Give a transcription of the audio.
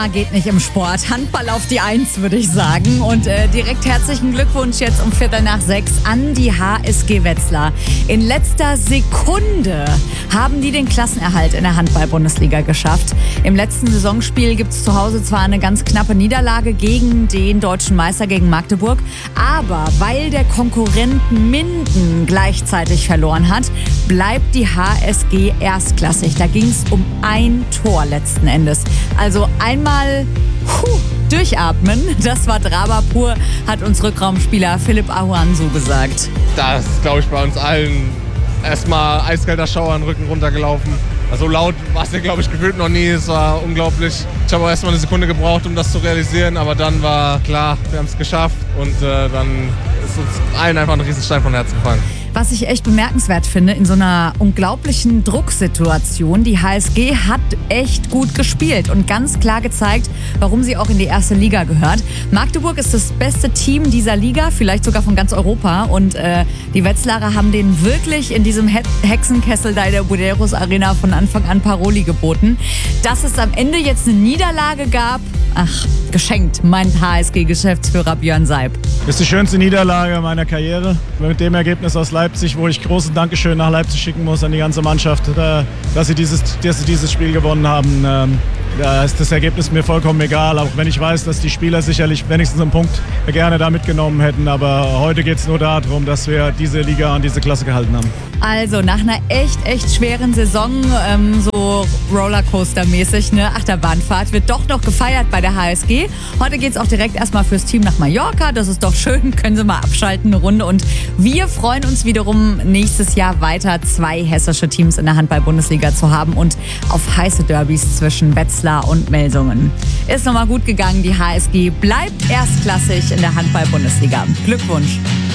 Geht nicht im Sport. Handball auf die 1, würde ich sagen. Und direkt herzlichen Glückwunsch jetzt um 5:45 an die HSG Wetzlar. In letzter Sekunde haben die den Klassenerhalt in der Handball-Bundesliga geschafft. Im letzten Saisonspiel gibt es zu Hause zwar eine ganz knappe Niederlage gegen den deutschen Meister, gegen Magdeburg, aber weil der Konkurrent Minden gleichzeitig verloren hat, bleibt die HSG erstklassig. Da ging es um ein Tor letzten Endes. Also einmal durchatmen, das war Drama pur, hat uns Rückraumspieler Philipp Ahuan so gesagt. Das ist, glaube ich, bei uns allen erstmal eiskalter Schauer den Rücken runtergelaufen. Also laut war es ja, glaube ich, gefühlt noch nie. Es war unglaublich. Ich habe auch erstmal eine Sekunde gebraucht, um das zu realisieren, aber dann war klar, wir haben es geschafft und dann ist uns allen einfach ein Riesenstein vom Herzen gefallen. Was ich echt bemerkenswert finde, in so einer unglaublichen Drucksituation, die HSG hat echt gut gespielt und ganz klar gezeigt, warum sie auch in die erste Liga gehört. Magdeburg ist das beste Team dieser Liga, vielleicht sogar von ganz Europa, und die Wetzlarer haben denen wirklich in diesem Hexenkessel da in der Buderus Arena von Anfang an Paroli geboten. Dass es am Ende jetzt eine Niederlage gab, geschenkt, meint HSG-Geschäftsführer Björn Seib. Das ist die schönste Niederlage meiner Karriere. Mit dem Ergebnis aus Leipzig, wo ich großes Dankeschön nach Leipzig schicken muss an die ganze Mannschaft, dass sie dieses Spiel gewonnen haben. Da ist das Ergebnis mir vollkommen egal, auch wenn ich weiß, dass die Spieler sicherlich wenigstens einen Punkt gerne da mitgenommen hätten. Aber heute geht es nur darum, dass wir diese Liga und diese Klasse gehalten haben. Also nach einer echt schweren Saison, so Rollercoaster-mäßig, eine Achterbahnfahrt, wird doch noch gefeiert bei der HSG. Heute geht es auch direkt erstmal fürs Team nach Mallorca. Das ist doch schön, können Sie mal abschalten, eine Runde. Und wir freuen uns wiederum nächstes Jahr weiter 2 hessische Teams in der Handball-Bundesliga zu haben und auf heiße Derbys zwischen Wetzlar und Melsungen. Ist nochmal gut gegangen, die HSG bleibt erstklassig in der Handball-Bundesliga. Glückwunsch!